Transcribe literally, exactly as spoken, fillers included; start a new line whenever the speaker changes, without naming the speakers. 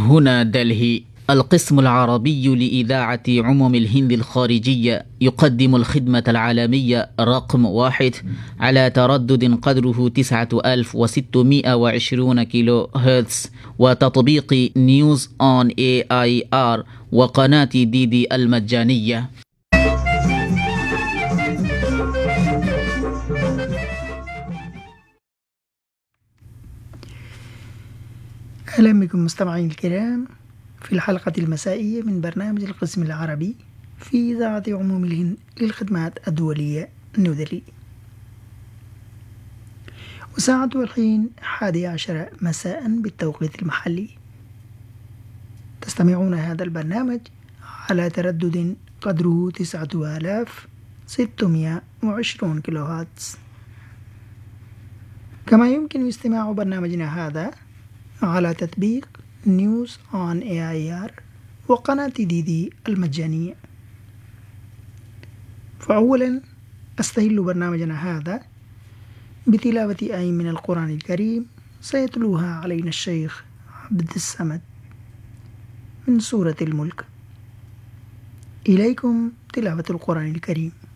هنا دلهي. القسم العربي لإذاعة عموم الهند الخارجية يقدم الخدمة العالمية رقم واحد على تردد قدره تسعة آلاف وستمائة وعشرين كيلو هرتز، وتطبيق نيوز أون إيه آي آر وقناة دي دي المجانية.
أهلا بكم مستمعين الكرام في الحلقة المسائية من برنامج القسم العربي في إذاعة عموم الهند للخدمات الدولية نيودلهي. وساعة الحين حادي عشر مساء بالتوقيت المحلي. تستمعون هذا البرنامج على تردد قدره تسعة آلاف وستمائة وعشرين كيلو هرتز. كما يمكن استماع برنامجنا هذا على تطبيق نيوز أون إيه آي آر وقناة دي دي المجانية. فأولا أستهل برنامجنا هذا بتلاوة آية من القرآن الكريم سيتلوها علينا الشيخ عبد الصمد من سورة الملك. إليكم تلاوة القرآن الكريم.